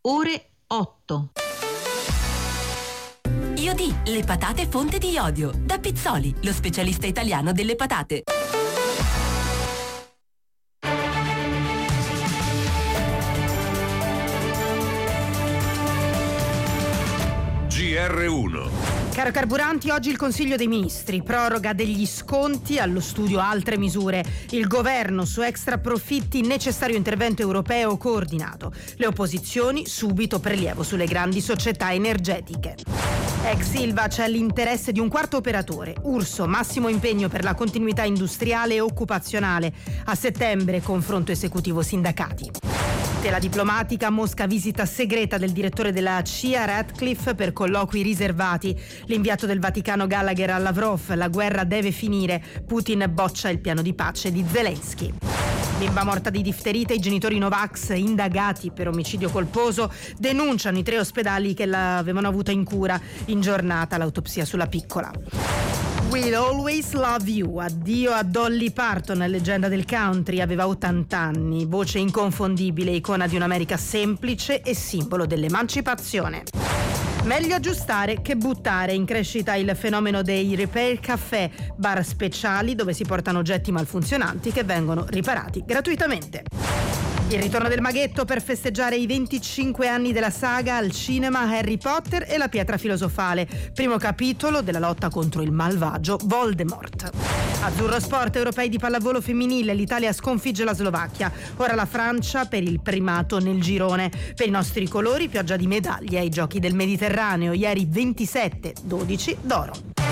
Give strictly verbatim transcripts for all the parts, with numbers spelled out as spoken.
ore otto. Iodi, le patate fonte di iodio. Da Pizzoli, lo specialista italiano delle patate. G R uno. Caro carburanti, oggi il Consiglio dei Ministri, proroga degli sconti, allo studio altre misure. Il governo su extra profitti, necessario intervento europeo coordinato. Le opposizioni, subito prelievo sulle grandi società energetiche. Ex Ilva, c'è l'interesse di un quarto operatore. Urso, massimo impegno per la continuità industriale e occupazionale. A settembre, confronto esecutivo sindacati. La diplomatica, Mosca, visita segreta del direttore della C I A Ratcliffe per colloqui riservati. L'inviato del Vaticano Gallagher a Lavrov, la guerra deve finire. Putin boccia il piano di pace di Zelensky. Bimba morta di difterite, i genitori Novax indagati per omicidio colposo denunciano i tre ospedali che l'avevano avuta in cura. In giornata l'autopsia sulla piccola. We'll Always Love You, addio a Dolly Parton, leggenda del country, aveva ottanta anni, voce inconfondibile, icona di un'America semplice e simbolo dell'emancipazione. Meglio aggiustare che buttare, in crescita il fenomeno dei repair café, bar speciali dove si portano oggetti malfunzionanti che vengono riparati gratuitamente. Il ritorno del maghetto per festeggiare i venticinque anni della saga al cinema Harry Potter e la pietra filosofale, primo capitolo della lotta contro il malvagio Voldemort. Azzurro Sport, europei di pallavolo femminile, l'Italia sconfigge la Slovacchia, ora la Francia per il primato nel girone. Per i nostri colori, pioggia di medaglie ai Giochi del Mediterraneo, ieri ventisette, dodici d'oro.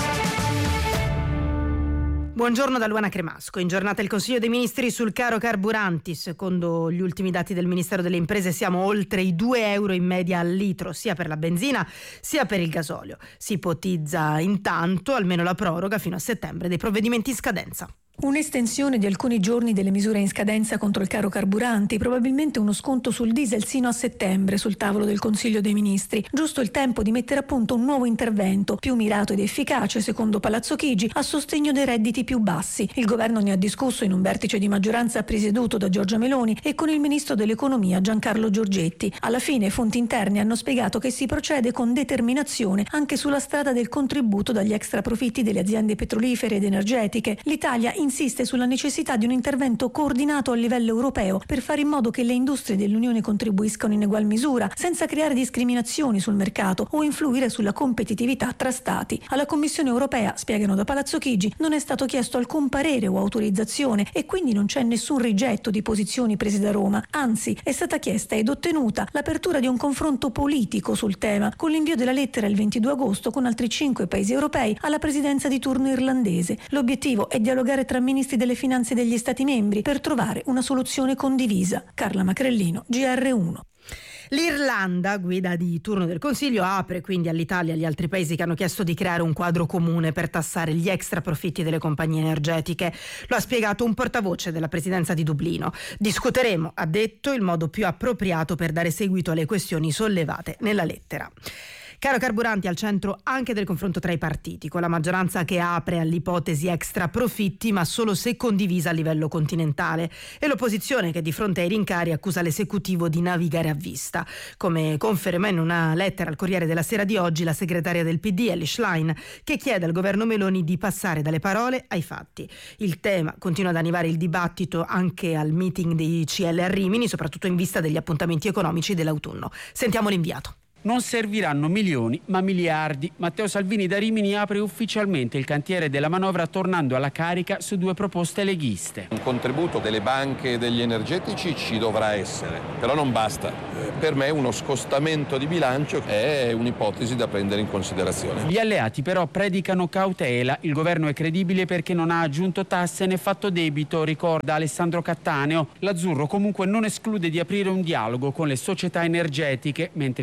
Buongiorno da Luana Cremasco. In giornata il Consiglio dei Ministri sul caro carburanti. Secondo gli ultimi dati del Ministero delle Imprese siamo oltre i due euro in media al litro, sia per la benzina sia per il gasolio. Si ipotizza intanto almeno la proroga fino a settembre dei provvedimenti in scadenza. Un'estensione di alcuni giorni delle misure in scadenza contro il caro carburanti, probabilmente uno sconto sul diesel sino a settembre sul tavolo del Consiglio dei Ministri. Giusto il tempo di mettere a punto un nuovo intervento, più mirato ed efficace, secondo Palazzo Chigi, a sostegno dei redditi più bassi. Il governo ne ha discusso in un vertice di maggioranza presieduto da Giorgia Meloni e con il ministro dell'Economia Giancarlo Giorgetti. Alla fine fonti interne hanno spiegato che si procede con determinazione anche sulla strada del contributo dagli extra profitti delle aziende petrolifere ed energetiche. L'Italia insiste sulla necessità di un intervento coordinato a livello europeo per fare in modo che le industrie dell'Unione contribuiscano in egual misura, senza creare discriminazioni sul mercato o influire sulla competitività tra stati. Alla Commissione europea, spiegano da Palazzo Chigi, non è stato chiesto alcun parere o autorizzazione e quindi non c'è nessun rigetto di posizioni prese da Roma. Anzi, è stata chiesta ed ottenuta l'apertura di un confronto politico sul tema, con l'invio della lettera il ventidue agosto con altri cinque paesi europei alla presidenza di turno irlandese. L'obiettivo è dialogare tra ministri delle finanze degli Stati membri per trovare una soluzione condivisa. Carla Macrellino, G R uno. L'Irlanda, guida di turno del Consiglio, apre quindi all'Italia e agli altri paesi che hanno chiesto di creare un quadro comune per tassare gli extra profitti delle compagnie energetiche. Lo ha spiegato un portavoce della presidenza di Dublino. Discuteremo, ha detto, il modo più appropriato per dare seguito alle questioni sollevate nella lettera. Caro carburanti al centro anche del confronto tra i partiti, con la maggioranza che apre all'ipotesi extra profitti, ma solo se condivisa a livello continentale, e l'opposizione che di fronte ai rincari accusa l'esecutivo di navigare a vista. Come conferma in una lettera al Corriere della Sera di oggi la segretaria del P D, Elly Schlein, che chiede al governo Meloni di passare dalle parole ai fatti. Il tema continua ad animare il dibattito anche al meeting dei C L a Rimini, soprattutto in vista degli appuntamenti economici dell'autunno. Sentiamo l'inviato. Non serviranno milioni, ma miliardi. Matteo Salvini da Rimini apre ufficialmente il cantiere della manovra tornando alla carica su due proposte leghiste. Un contributo delle banche e degli energetici ci dovrà essere, però non basta. Per me uno scostamento di bilancio è un'ipotesi da prendere in considerazione. Gli alleati però predicano cautela. Il governo è credibile perché non ha aggiunto tasse né fatto debito, ricorda Alessandro Cattaneo. L'Azzurro comunque non esclude di aprire un dialogo con le società energetiche, mentre Maurizio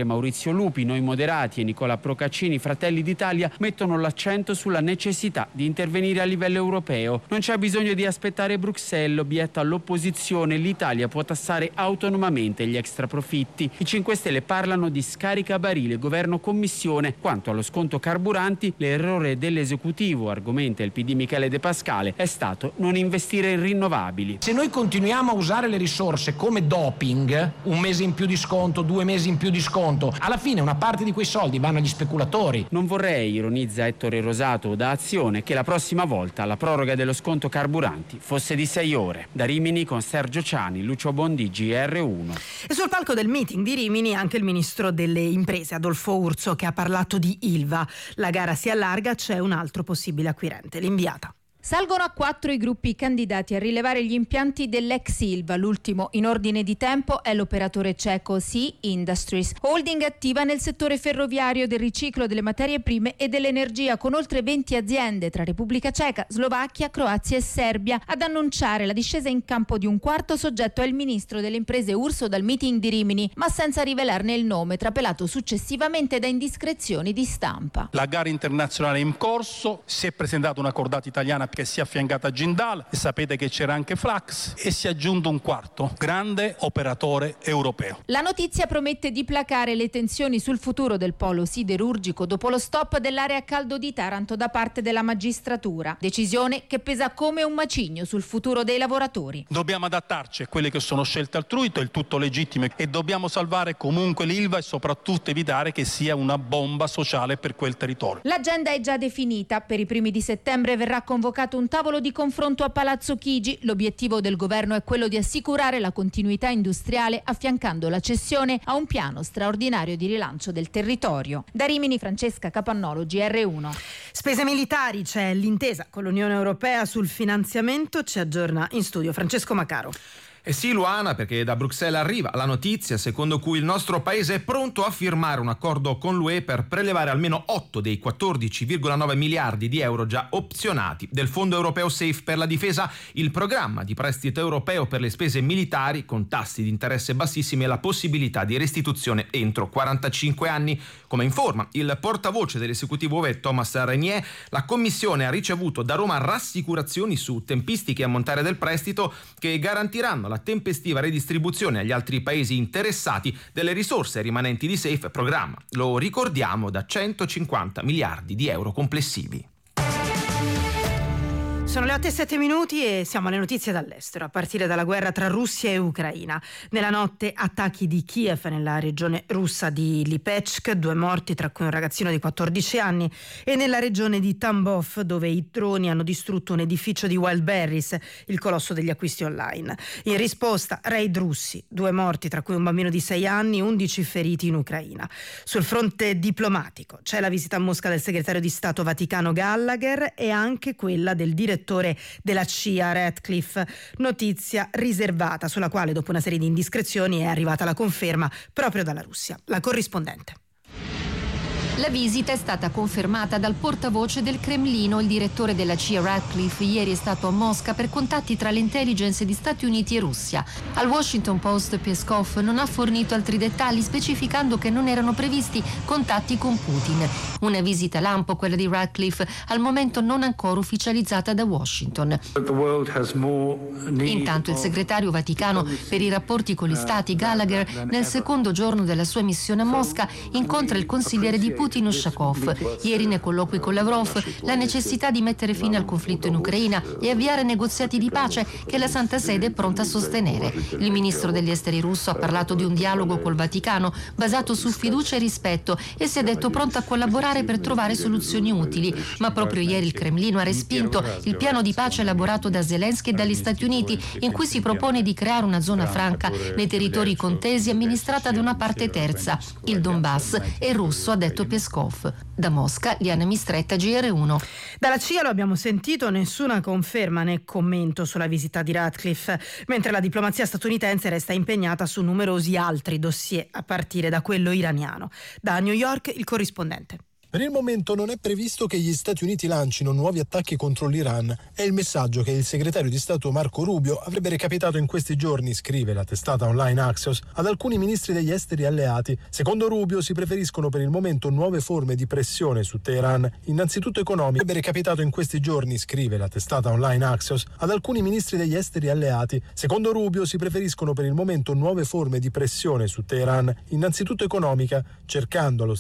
Ignazio Lupi, Noi Moderati e Nicola Procaccini, Fratelli d'Italia, mettono l'accento sulla necessità di intervenire a livello europeo. Non c'è bisogno di aspettare Bruxelles, obietta l'opposizione, l'Italia può tassare autonomamente gli extraprofitti. I cinque Stelle parlano di scaricabarile, governo-commissione. Quanto allo sconto carburanti, l'errore dell'esecutivo, argomenta il P D Michele De Pascale, è stato non investire in rinnovabili. Se noi continuiamo a usare le risorse come doping, un mese in più di sconto, due mesi in più di sconto, alla fine una parte di quei soldi vanno agli speculatori. Non vorrei, ironizza Ettore Rosato da Azione, che la prossima volta la proroga dello sconto carburanti fosse di sei ore. Da Rimini con Sergio Ciani, Lucio Bondi, G R uno. E sul palco del meeting di Rimini anche il ministro delle imprese Adolfo Urso, che ha parlato di Ilva. La gara si allarga, c'è un altro possibile acquirente, l'Inviata. Salgono a quattro i gruppi candidati a rilevare gli impianti dell'ex Ilva. L'ultimo in ordine di tempo è l'operatore ceco Sea Industries, holding attiva nel settore ferroviario, del riciclo delle materie prime e dell'energia, con oltre venti aziende tra Repubblica Ceca, Slovacchia, Croazia e Serbia. Ad annunciare la discesa in campo di un quarto soggetto è il ministro delle imprese Urso dal meeting di Rimini, ma senza rivelarne il nome, trapelato successivamente da indiscrezioni di stampa. La gara internazionale è in corso, si è presentata una cordata italiana che si è affiancata a Jindal e sapete che c'era anche Flax e si è aggiunto un quarto grande operatore europeo. La notizia promette di placare le tensioni sul futuro del polo siderurgico dopo lo stop dell'area a caldo di Taranto da parte della magistratura, decisione che pesa come un macigno sul futuro dei lavoratori. Dobbiamo adattarci a quelle che sono scelte altrui, è il tutto legittimo, e dobbiamo salvare comunque l'Ilva e soprattutto evitare che sia una bomba sociale per quel territorio. L'agenda è già definita, per i primi di settembre verrà convocato un tavolo di confronto a Palazzo Chigi. L'obiettivo del governo è quello di assicurare la continuità industriale, affiancando la cessione a un piano straordinario di rilancio del territorio. Da Rimini, Francesca Capannolo, G R uno. Spese militari, c'è l'intesa con l'Unione Europea sul finanziamento, ci aggiorna in studio Francesco Macaro. Eh sì, Luana, perché da Bruxelles arriva la notizia secondo cui il nostro paese è pronto a firmare un accordo con l'U E per prelevare almeno otto dei quattordici virgola nove miliardi di euro già opzionati del Fondo Europeo Safe per la difesa, il programma di prestito europeo per le spese militari con tassi di interesse bassissimi e la possibilità di restituzione entro quarantacinque anni. Come informa il portavoce dell'esecutivo U E Thomas Renier, la Commissione ha ricevuto da Roma rassicurazioni su tempistiche e ammontare del prestito che garantiranno la tempestiva redistribuzione agli altri paesi interessati delle risorse rimanenti di Safe, programma, lo ricordiamo, da centocinquanta miliardi di euro complessivi. Sono le otto e sette minuti e siamo alle notizie dall'estero, a partire dalla guerra tra Russia e Ucraina. Nella notte attacchi di Kiev nella regione russa di Lipetsk, due morti tra cui un ragazzino di quattordici anni, e nella regione di Tambov, dove i droni hanno distrutto un edificio di Wildberries, il colosso degli acquisti online. In risposta raid russi, due morti tra cui un bambino di sei anni, undici feriti in Ucraina. Sul fronte diplomatico c'è la visita a Mosca del segretario di Stato Vaticano Gallagher e anche quella del direttore della C I A Ratcliffe, notizia riservata sulla quale dopo una serie di indiscrezioni è arrivata la conferma proprio dalla Russia. La corrispondente. La visita è stata confermata dal portavoce del Cremlino. Il direttore della C I A Ratcliffe ieri è stato a Mosca per contatti tra le intelligence di Stati Uniti e Russia. Al Washington Post Peskov non ha fornito altri dettagli, specificando che non erano previsti contatti con Putin. Una visita lampo, quella di Ratcliffe, al momento non ancora ufficializzata da Washington. Intanto il segretario vaticano per i rapporti con gli stati Gallagher, nel secondo giorno della sua missione a Mosca, incontra il consigliere di Putin Ushakov. Ieri nei colloqui con Lavrov la necessità di mettere fine al conflitto in Ucraina e avviare negoziati di pace che la Santa Sede è pronta a sostenere. Il ministro degli esteri russo ha parlato di un dialogo col Vaticano basato su fiducia e rispetto e si è detto pronto a collaborare per trovare soluzioni utili, ma proprio ieri il Cremlino ha respinto il piano di pace elaborato da Zelensky e dagli Stati Uniti, in cui si propone di creare una zona franca nei territori contesi amministrata da una parte terza, il Donbass, e russo, ha detto Peskov. Da Mosca, Liana Mistretta, G R uno. Dalla C I A lo abbiamo sentito, nessuna conferma né commento sulla visita di Ratcliffe, mentre la diplomazia statunitense resta impegnata su numerosi altri dossier, a partire da quello iraniano. Da New York il corrispondente. Per il momento non è previsto che gli Stati Uniti lancino nuovi attacchi contro l'Iran. È il messaggio che il segretario di Stato Marco Rubio avrebbe recapitato in questi giorni, scrive la testata online Axios, ad alcuni ministri degli esteri alleati. Secondo Rubio si preferiscono per il momento nuove forme di pressione su Teheran, innanzitutto economiche. Avrebbe recapitato in questi giorni, scrive la testata online Axios, ad alcuni ministri degli esteri alleati. Secondo Rubio si preferiscono per il momento nuove forme di pressione su Teheran, innanzitutto economica, cercando allo